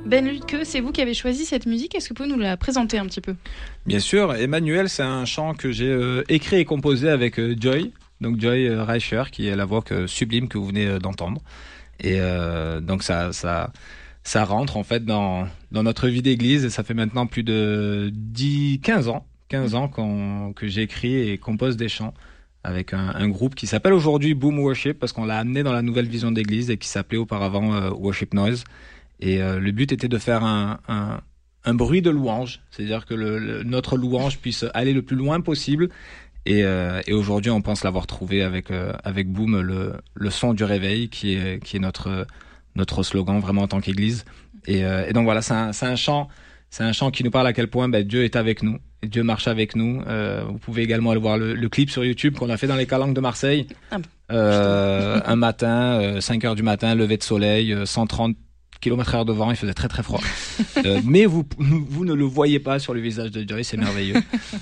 Ben Lutke, c'est vous qui avez choisi cette musique. Est-ce que vous pouvez nous la présenter un petit peu ? Bien sûr, Emmanuel, c'est un chant que j'ai écrit et composé avec Joy. Donc Joy Reicher, qui est la voix sublime que vous venez d'entendre. Et donc ça rentre en fait dans notre vie d'église. Et ça fait maintenant plus de 15 ans que j'écris et compose des chants avec un groupe qui s'appelle aujourd'hui Boom Worship, parce qu'on l'a amené dans la nouvelle vision d'église et qui s'appelait auparavant Worship Noise. Et le but était de faire un bruit de louange, c'est-à-dire que notre louange puisse aller le plus loin possible. Et aujourd'hui, on pense l'avoir trouvé avec Boom, le son du réveil, qui est notre slogan vraiment en tant qu'Église. Et donc voilà, c'est un chant qui nous parle à quel point Dieu est avec nous. Et Dieu marche avec nous. Vous pouvez également aller voir le clip sur YouTube qu'on a fait dans les Calanques de Marseille. Un matin, 5h du matin, lever de soleil, 130 km/h de vent, il faisait très très froid. Mais vous ne le voyez pas sur le visage de Joy, c'est merveilleux.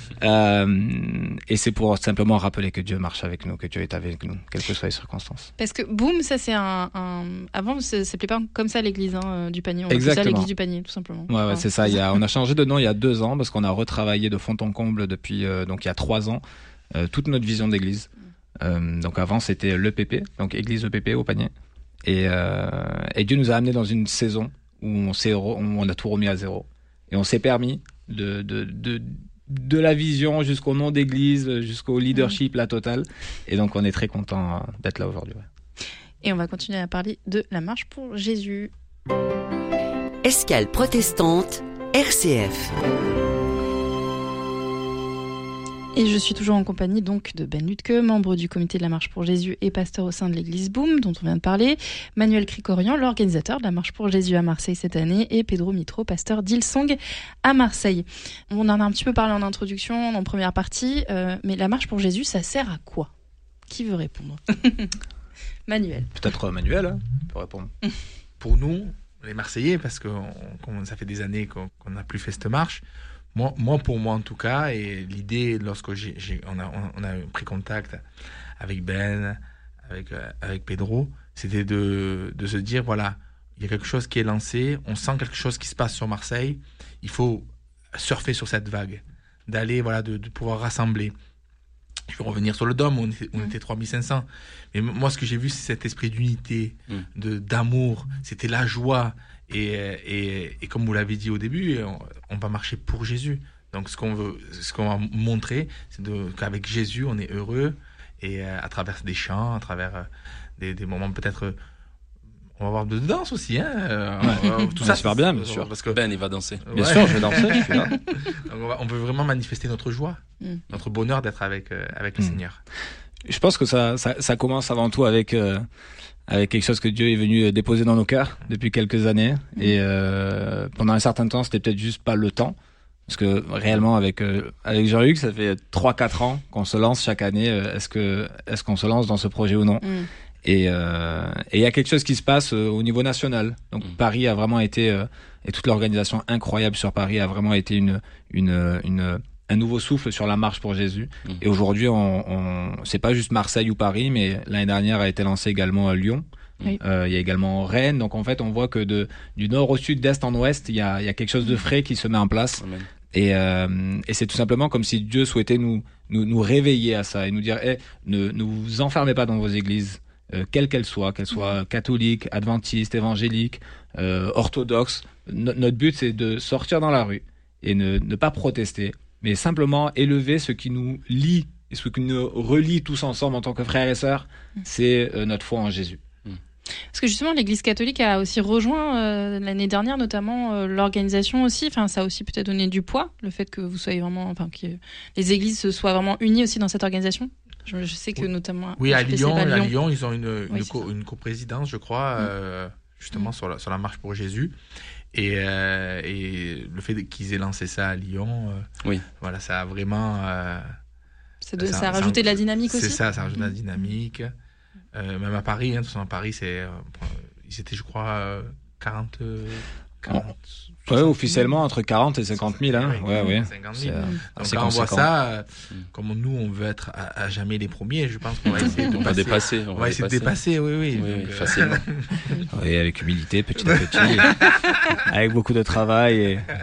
Et c'est pour simplement rappeler que Dieu marche avec nous, que Dieu est avec nous, quelles que soient les circonstances. Parce que Boom, ça c'est avant, ça s'appelait pas comme ça l'église du panier. On appelait ça l'église du panier, tout simplement. Ouais, c'est ça. On a changé de nom il y a 2 ans parce qu'on a retravaillé de fond en comble depuis donc il y a 3 ans toute notre vision d'église. Donc avant c'était l'EPP, donc église EPP au panier. Et Dieu nous a amenés dans une saison où on a tout remis à zéro. Et on s'est permis de la vision jusqu'au nom d'église, jusqu'au leadership, la totale. Et donc on est très content d'être là aujourd'hui. Ouais. Et on va continuer à parler de la marche pour Jésus. Escale protestante, RCF. Et je suis toujours en compagnie donc de Ben Lutke, membre du comité de la Marche pour Jésus et pasteur au sein de l'église Boom, dont on vient de parler, Manuel Krikorian, l'organisateur de la Marche pour Jésus à Marseille cette année, et Pedro Mitro, pasteur d'Hillsong à Marseille. On en a un petit peu parlé en introduction, en première partie, mais la Marche pour Jésus, ça sert à quoi ? Qui veut répondre ? Manuel. Peut-être Manuel peut répondre. Pour nous, les Marseillais, parce que ça fait des années qu'on n'a plus fait cette marche, pour moi en tout cas, et l'idée lorsque on a pris contact avec Ben, avec Pedro, c'était de se dire voilà, il y a quelque chose qui est lancé, on sent quelque chose qui se passe sur Marseille, il faut surfer sur cette vague, d'aller de pouvoir rassembler. Je vais revenir sur le Dôme, on était 3500. Mais moi, ce que j'ai vu, c'est cet esprit d'unité, d'amour, c'était la joie. Et comme vous l'avez dit au début, on va marcher pour Jésus. Donc ce qu'on va montrer, c'est qu'avec Jésus, on est heureux. Et à travers des chants, à travers des moments peut-être... On va avoir de danse aussi, tout ça se fait bien, bien sûr. Parce que Ben, il va danser. Bien sûr, je vais danser, je suis là. Donc on veut vraiment manifester notre joie, notre bonheur d'être avec le Seigneur. Je pense que ça commence avant tout avec quelque chose que Dieu est venu déposer dans nos cœurs depuis quelques années. Et pendant un certain temps, c'était peut-être juste pas le temps. Parce que réellement, avec Jean-Luc, ça fait 3-4 ans qu'on se lance chaque année. Est-ce qu'on se lance dans ce projet ou non ? Et il y a quelque chose qui se passe au niveau national. Donc Paris a vraiment été, et toute l'organisation incroyable sur Paris a vraiment été un nouveau souffle sur la marche pour Jésus. Et aujourd'hui, c'est pas juste Marseille ou Paris, mais l'année dernière a été lancé également à Lyon. Il y a également Rennes. Donc en fait, on voit que du nord au sud, d'est en ouest, il y a quelque chose de frais qui se met en place. Amen. Et c'est tout simplement comme si Dieu souhaitait nous réveiller à ça et nous dire ne vous enfermez pas dans vos églises, quelles qu'elles soient catholiques, adventistes, évangéliques, orthodoxes. Notre but, c'est de sortir dans la rue et ne pas protester, mais simplement élever ce qui nous lie et ce qui nous relie tous ensemble en tant que frères et sœurs, c'est notre foi en Jésus. Parce que justement, l'Église catholique a aussi rejoint l'année dernière, notamment l'organisation aussi. Enfin, ça a aussi peut-être donné du poids, le fait que vous soyez vraiment, que les églises se soient vraiment unies aussi dans cette organisation. Je sais que notamment. Oui, à Lyon, ils ont une coprésidence, je crois, justement sur la marche pour Jésus. Et le fait qu'ils aient lancé ça à Lyon, voilà, ça a vraiment. Ça a rajouté de la dynamique aussi. C'est ça rajoute de la dynamique. Même à Paris, à Paris, ils étaient, je crois, 40 officiellement entre 40 et 50 000. Hein. Ouais. 50 000. Donc assez quand on voit conséquent. ça, comme nous, on veut être à jamais les premiers, je pense qu'on va essayer de On va dépasser. On va essayer de dépasser, oui. Oui, Donc, facilement. Oui, avec humilité, petit à petit, avec beaucoup de travail.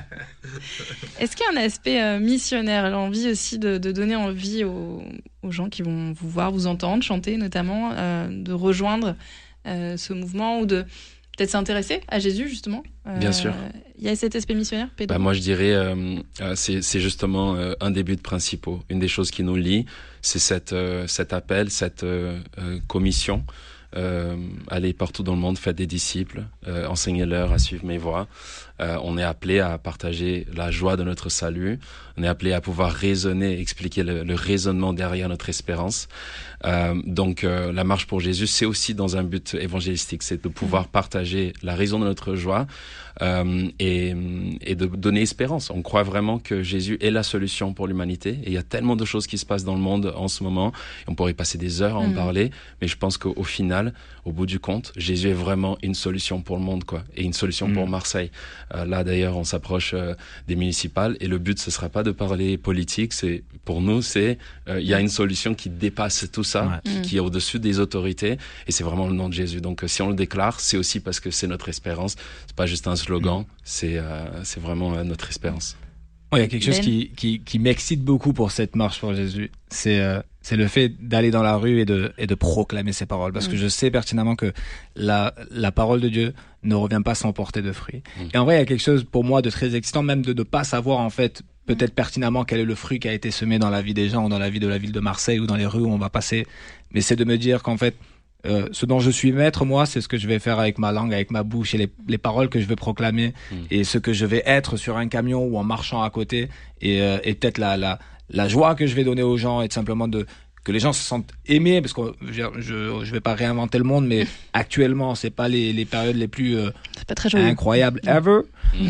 Est-ce qu'il y a un aspect missionnaire, l'envie aussi de donner envie aux gens qui vont vous voir, vous entendre, chanter notamment, de rejoindre ce mouvement ou de peut-être s'intéresser à Jésus, justement? Bien sûr. Il y a cet aspect missionnaire, Pedro? Moi, je dirais, c'est justement un des buts principaux. Une des choses qui nous lie, c'est cet appel, cette commission. Allez partout dans le monde, faites des disciples, enseignez-leur à suivre mes voies. On est appelé à partager la joie de notre salut. On est appelé à pouvoir raisonner, expliquer le raisonnement derrière notre espérance. Donc, la marche pour Jésus, c'est aussi dans un but évangélistique, c'est de pouvoir partager la raison de notre joie et de donner espérance. On croit vraiment que Jésus est la solution pour l'humanité. Et il y a tellement de choses qui se passent dans le monde en ce moment. Et on pourrait passer des heures à en parler, mais je pense qu'au final, au bout du compte, Jésus est vraiment une solution pour le monde, quoi, et une solution pour Marseille. Là, d'ailleurs, on s'approche des municipales et le but, ce sera pas de parler politique. C'est pour nous, il y a une solution qui dépasse tout ça, qui est au-dessus des autorités, et c'est vraiment le nom de Jésus. Donc, si on le déclare, c'est aussi parce que c'est notre espérance. C'est pas juste un slogan, c'est vraiment notre espérance. Il y a quelque chose qui m'excite beaucoup pour cette marche pour Jésus. C'est le fait d'aller dans la rue et de proclamer ses paroles. Parce que je sais pertinemment que la parole de Dieu ne revient pas sans porter de fruits. Et en vrai, il y a quelque chose pour moi de très excitant, même de ne pas savoir en fait peut-être pertinemment quel est le fruit qui a été semé dans la vie des gens, ou dans la vie de la ville de Marseille, ou dans les rues où on va passer. Mais c'est de me dire qu'en fait, ce dont je suis maître, moi, c'est ce que je vais faire avec ma langue, avec ma bouche, et les paroles que je vais proclamer, et ce que je vais être sur un camion ou en marchant à côté, et peut-être la joie que je vais donner aux gens, et simplement que les gens se sentent aimés, parce que je vais pas réinventer le monde, mais actuellement, c'est pas les périodes les plus c'est pas très joyeux. Incroyables ever.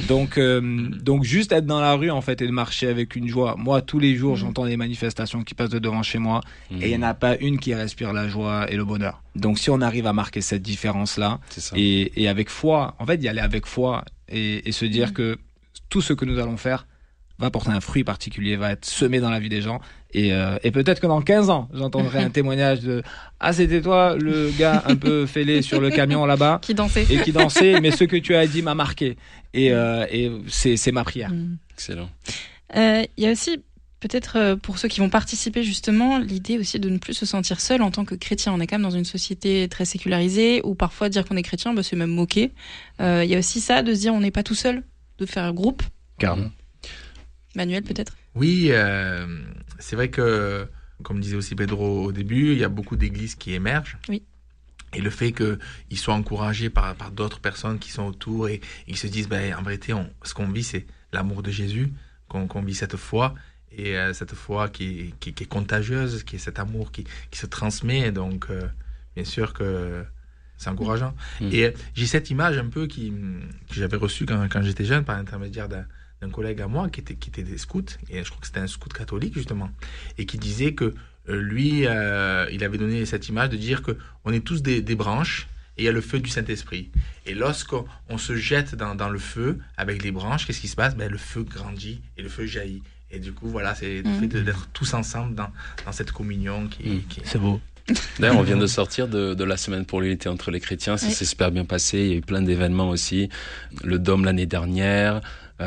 Donc juste être dans la rue, en fait, et de marcher avec une joie. Moi, tous les jours, j'entends des manifestations qui passent de devant chez moi, et il y en a pas une qui respire la joie et le bonheur. Donc si on arrive à marquer cette différence-là, et avec foi, en fait, d'y aller avec foi, et se dire que tout ce que nous allons faire va porter un fruit particulier, va être semé dans la vie des gens. Et peut-être que dans 15 ans, j'entendrai un témoignage de « Ah, c'était toi, le gars un peu fêlé sur le camion là-bas. » Qui dansait. Et qui dansait, mais ce que tu as dit m'a marqué. Et c'est ma prière. Excellent. Il y a aussi, peut-être pour ceux qui vont participer justement, l'idée aussi de ne plus se sentir seul en tant que chrétien. On est quand même dans une société très sécularisée, où parfois dire qu'on est chrétien, c'est même moqué. Il y a aussi ça, de se dire on n'est pas tout seul, de faire un groupe. Carrément. Manuel, peut-être? Oui, c'est vrai que, comme disait aussi Pedro au début, il y a beaucoup d'églises qui émergent. Oui. Et le fait qu'ils soient encouragés par d'autres personnes qui sont autour et ils se disent, en vérité, ce qu'on vit, c'est l'amour de Jésus, qu'on vit cette foi, et cette foi qui est contagieuse, qui est cet amour qui se transmet. Donc, bien sûr que c'est encourageant. Et j'ai cette image un peu que j'avais reçue quand j'étais jeune par l'intermédiaire d'un collègue à moi qui était des scouts, et je crois que c'était un scout catholique justement, et qui disait que lui, il avait donné cette image de dire que on est tous des branches, et il y a le feu du Saint-Esprit. Et lorsqu'on se jette dans le feu avec les branches, qu'est-ce qui se passe? Le feu grandit et le feu jaillit. Et du coup, voilà, c'est le fait d'être tous ensemble dans cette communion qui... C'est beau. D'ailleurs, on vient de sortir de la semaine pour l'unité entre les chrétiens. Ça s'est super bien passé. Il y a eu plein d'événements aussi. Le Dôme l'année dernière.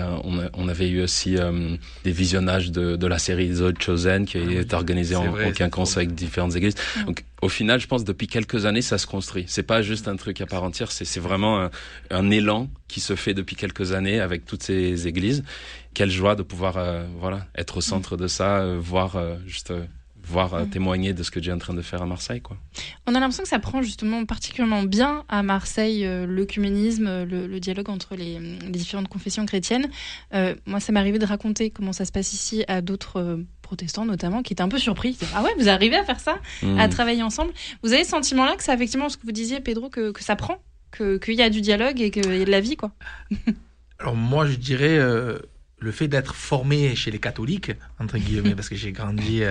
On avait eu aussi des visionnages de la série The Chosen qui est organisée en quinconce avec différentes églises. Donc, au final, je pense depuis quelques années, ça se construit. C'est pas juste un truc à part entière. C'est vraiment un élan qui se fait depuis quelques années avec toutes ces églises. Quelle joie de pouvoir être au centre de ça, voir témoigner de ce que Dieu est en train de faire à Marseille, quoi. On a l'impression que ça prend justement particulièrement bien à Marseille, l'œcuménisme, le dialogue entre les différentes confessions chrétiennes. Moi, ça m'est arrivé de raconter comment ça se passe ici à d'autres protestants notamment, qui étaient un peu surpris. Ah ouais, vous arrivez à faire ça, à travailler ensemble. Vous avez ce sentiment-là que ça, effectivement, ce que vous disiez, Pedro, que ça prend, qu'il y a du dialogue et qu'il y a de la vie, quoi. Alors moi, je dirais... le fait d'être formé chez les catholiques, entre guillemets, parce que j'ai grandi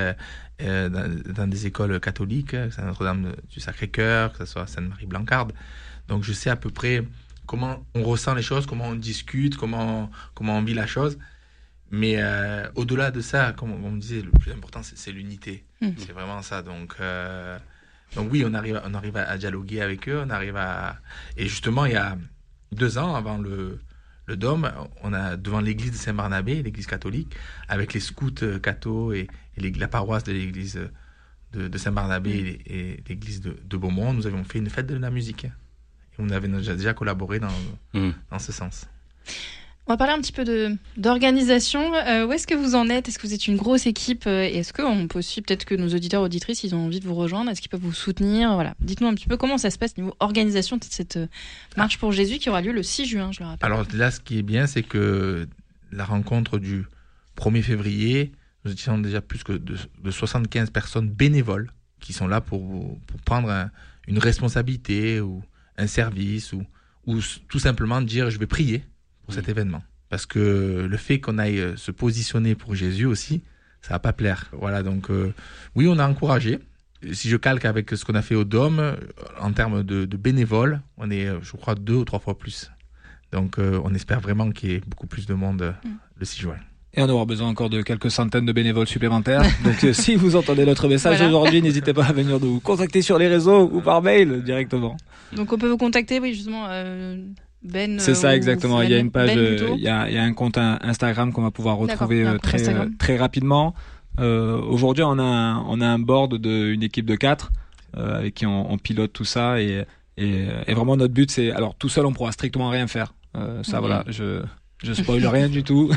dans des écoles catholiques, Notre-Dame du Sacré-Cœur, que ce soit Sainte-Marie-Blancarde, donc je sais à peu près comment on ressent les choses, comment on discute, comment on vit la chose. Mais au-delà de ça, comme on disait, le plus important, c'est l'unité. C'est vraiment ça. Donc oui, on arrive à dialoguer avec eux. Et justement, il y a 2 ans, avant le Dôme, on a devant l'église de Saint-Barnabé, l'église catholique, avec les scouts cathos et la paroisse de l'église de Saint-Barnabé et l'église de Beaumont, nous avions fait une fête de la musique. Et on avait déjà collaboré dans ce sens. On va parler un petit peu d'organisation. Où est-ce que vous en êtes ? Est-ce que vous êtes une grosse équipe ? Et est-ce qu'on peut aussi, peut-être que nos auditeurs, auditrices, ils ont envie de vous rejoindre ? Est-ce qu'ils peuvent vous soutenir ? Voilà. Dites-nous un petit peu comment ça se passe niveau organisation de cette marche pour Jésus qui aura lieu le 6 juin, je le rappelle. Alors là, ce qui est bien, c'est que la rencontre du 1er février, nous étions déjà plus que de 75 personnes bénévoles qui sont là pour prendre une responsabilité ou un service ou tout simplement dire « je vais prier ». Pour cet événement. Parce que le fait qu'on aille se positionner pour Jésus aussi, ça va pas plaire. Voilà, donc oui, on a encouragé. Si je calque avec ce qu'on a fait au Dôme, en termes de bénévoles, on est, je crois, 2 ou 3 fois plus. Donc on espère vraiment qu'il y ait beaucoup plus de monde le 6 juin. Et on aura besoin encore de quelques centaines de bénévoles supplémentaires. Donc si vous entendez notre message aujourd'hui, n'hésitez pas à venir nous contacter sur les réseaux ou par mail directement. Donc on peut vous contacter, oui, justement... Ben, c'est ça exactement. Il y a une page, il y a un compte Instagram qu'on va pouvoir retrouver très rapidement. Aujourd'hui, on a un board d'une équipe de 4 avec qui on pilote tout ça et vraiment notre but c'est, alors tout seul on pourra strictement rien faire. Voilà, je spoil rien du tout.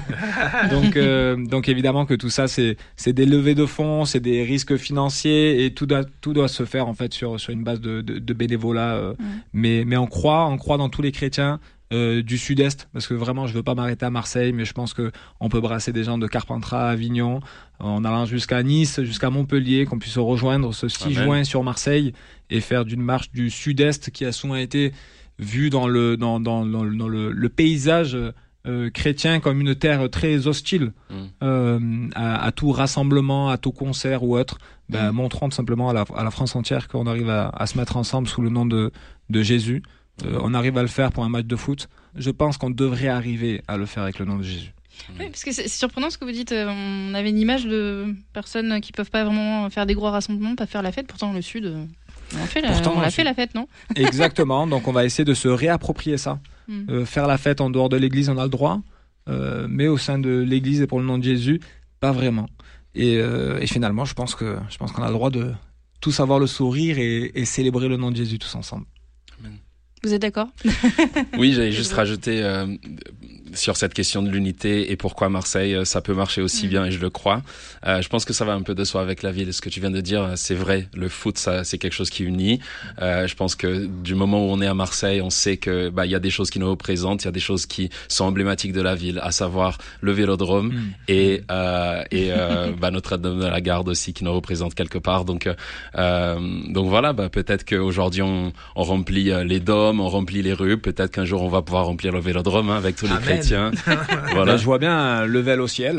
Donc évidemment que tout ça c'est des levées de fonds, c'est des risques financiers et tout doit se faire en fait sur une base de bénévolat. Mais on croit dans tous les chrétiens du Sud-Est, parce que vraiment je veux pas m'arrêter à Marseille, mais je pense que on peut brasser des gens de Carpentras à Avignon, en allant jusqu'à Nice, jusqu'à Montpellier, qu'on puisse se rejoindre ce 6 juin sur Marseille et faire d'une marche du Sud-Est qui a souvent été vue dans le paysage chrétien comme une terre très hostile à tout rassemblement, à tout concert ou autre. Montrons tout simplement à la France entière qu'on arrive à se mettre ensemble sous le nom de Jésus. On arrive à le faire pour un match de foot. Je pense qu'on devrait arriver à le faire avec le nom de Jésus. Oui, parce que c'est surprenant ce que vous dites. On avait une image de personnes qui peuvent pas vraiment faire des gros rassemblements, pas faire la fête. Pourtant, le Sud, on a fait la fête, non ? Exactement. Donc, on va essayer de se réapproprier ça. Faire la fête en dehors de l'église, on a le droit. Mais au sein de l'église et pour le nom de Jésus, pas vraiment. Et finalement, je pense qu'on a le droit de tous avoir le sourire et célébrer le nom de Jésus tous ensemble. Amen. Vous êtes d'accord ? Oui, j'allais juste rajouter sur cette question de l'unité et pourquoi Marseille, ça peut marcher aussi bien, et je le crois. Je pense que ça va un peu de soi avec la ville. Ce que tu viens de dire, c'est vrai. Le foot, ça, c'est quelque chose qui unit. Je pense que du moment où on est à Marseille, on sait que il y a des choses qui nous représentent, il y a des choses qui sont emblématiques de la ville, à savoir le Vélodrome et Notre-Dame de la Garde aussi, qui nous représente quelque part. Donc voilà, peut-être qu'aujourd'hui on remplit les dômes, on remplit les rues. Peut-être qu'un jour on va pouvoir remplir le Vélodrome avec tous les chrétiens. Voilà. Là, je vois bien un level au ciel.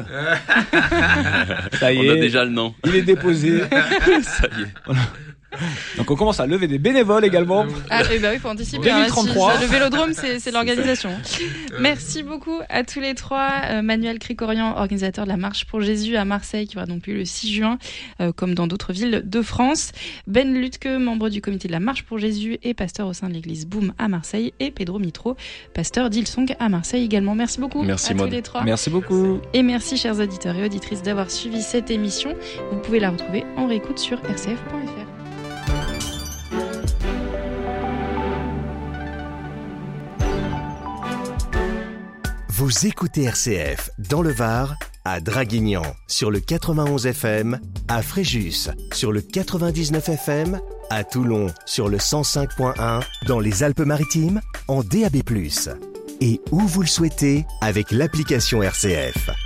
Ça y est. On a déjà le nom. Il est déposé. Ça y est. Voilà. Donc on commence à lever des bénévoles également. Ah oui, il faut anticiper. 2033. Le Vélodrome, c'est l'organisation. Merci beaucoup à tous les trois. Manuel Krikorian, organisateur de la Marche pour Jésus à Marseille, qui aura donc lieu le 6 juin, comme dans d'autres villes de France. Ben Lutke, membre du comité de la Marche pour Jésus et pasteur au sein de l'église Boom à Marseille. Et Pedro Mitro, pasteur d'Hillsong à Marseille également. Merci beaucoup à tous les trois. Merci beaucoup. Et merci, chers auditeurs et auditrices, d'avoir suivi cette émission. Vous pouvez la retrouver en réécoute sur rcf.fr. Vous écoutez RCF dans le Var, à Draguignan sur le 91 FM, à Fréjus sur le 99 FM, à Toulon sur le 105.1, dans les Alpes-Maritimes en DAB+. Et où vous le souhaitez avec l'application RCF.